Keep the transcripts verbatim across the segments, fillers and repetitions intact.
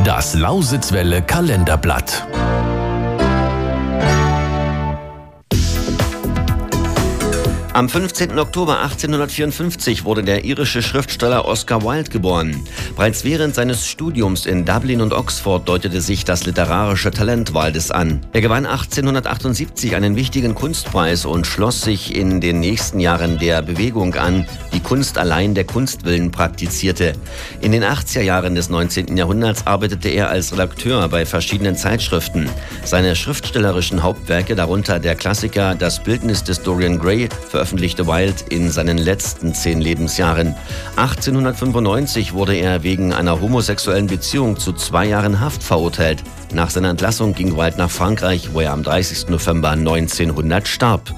Das Lausitzwelle Kalenderblatt. Am fünfzehnten Oktober achtzehnhundertvierundfünfzig wurde der irische Schriftsteller Oscar Wilde geboren. Bereits während seines Studiums in Dublin und Oxford deutete sich das literarische Talent Wildes an. Er gewann achtzehnhundertachtundsiebzig einen wichtigen Kunstpreis und schloss sich in den nächsten Jahren der Bewegung an, die Kunst allein der Kunst willen praktizierte. In den achtziger Jahren des neunzehnten Jahrhunderts arbeitete er als Redakteur bei verschiedenen Zeitschriften. Seine schriftstellerischen Hauptwerke, darunter der Klassiker Das Bildnis des Dorian Gray, veröffentlichte Wilde in seinen letzten zehn Lebensjahren. achtzehnhundertfünfundneunzig wurde er wegen einer homosexuellen Beziehung zu zwei Jahren Haft verurteilt. Nach seiner Entlassung ging Wilde nach Frankreich, wo er am dreißigsten November neunzehnhundert starb.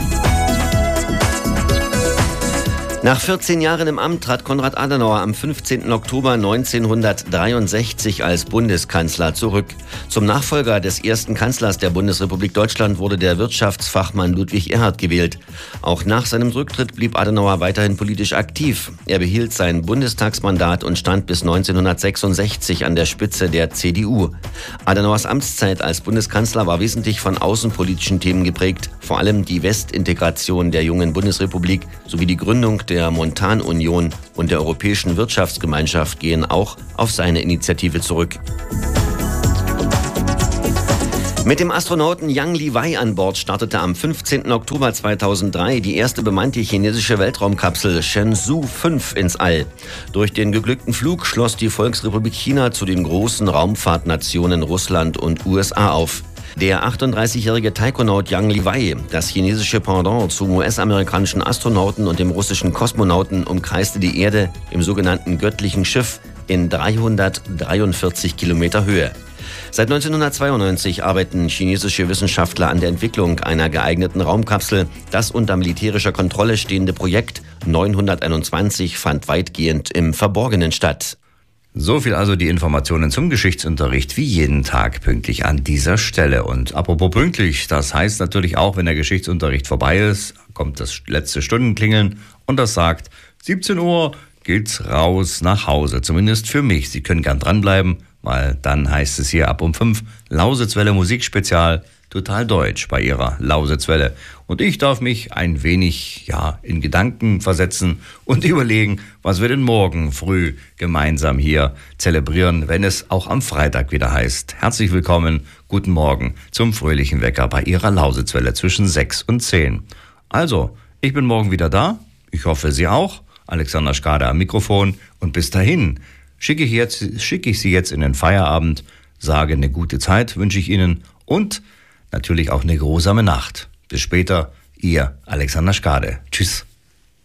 Nach vierzehn Jahren im Amt trat Konrad Adenauer am fünfzehnten Oktober neunzehnhundertdreiundsechzig als Bundeskanzler zurück. Zum Nachfolger des ersten Kanzlers der Bundesrepublik Deutschland wurde der Wirtschaftsfachmann Ludwig Erhard gewählt. Auch nach seinem Rücktritt blieb Adenauer weiterhin politisch aktiv. Er behielt sein Bundestagsmandat und stand bis neunzehnhundertsechsundsechzig an der Spitze der C D U. Adenauers Amtszeit als Bundeskanzler war wesentlich von außenpolitischen Themen geprägt, vor allem die Westintegration der jungen Bundesrepublik sowie die Gründung der Montanunion und der Europäischen Wirtschaftsgemeinschaft gehen auch auf seine Initiative zurück. Mit dem Astronauten Yang Liwei an Bord startete am fünfzehnten Oktober zweitausenddrei die erste bemannte chinesische Weltraumkapsel Shenzhou fünf ins All. Durch den geglückten Flug schloss die Volksrepublik China zu den großen Raumfahrtnationen Russland und U S A auf. Der achtunddreißigjährige Taikonaut Yang Liwei, das chinesische Pendant zum U S-amerikanischen Astronauten und dem russischen Kosmonauten, umkreiste die Erde im sogenannten göttlichen Schiff in dreihundertdreiundvierzig Kilometer Höhe. Seit neunzehnhundertzweiundneunzig arbeiten chinesische Wissenschaftler an der Entwicklung einer geeigneten Raumkapsel. Das unter militärischer Kontrolle stehende Projekt neunhunderteinundzwanzig fand weitgehend im Verborgenen statt. So viel also die Informationen zum Geschichtsunterricht wie jeden Tag pünktlich an dieser Stelle. Und apropos pünktlich, das heißt natürlich auch, wenn der Geschichtsunterricht vorbei ist, kommt das letzte Stundenklingeln und das sagt, siebzehn Uhr geht's raus nach Hause, zumindest für mich. Sie können gern dranbleiben, weil dann heißt es hier ab um fünf Lausitzwelle Musikspezial, total deutsch bei ihrer Lausitzwelle. Und ich darf mich ein wenig, ja, in Gedanken versetzen und überlegen, was wir denn morgen früh gemeinsam hier zelebrieren, wenn es auch am Freitag wieder heißt. Herzlich willkommen, guten Morgen zum fröhlichen Wecker bei ihrer Lausitzwelle zwischen sechs und zehn. Also, ich bin morgen wieder da. Ich hoffe, Sie auch. Alexander Schkade am Mikrofon. Und bis dahin schicke ich, jetzt, schicke ich Sie jetzt in den Feierabend, sage eine gute Zeit, wünsche ich Ihnen und natürlich auch eine geruhsame Nacht. Bis später, Ihr Alexander Schkade. Tschüss.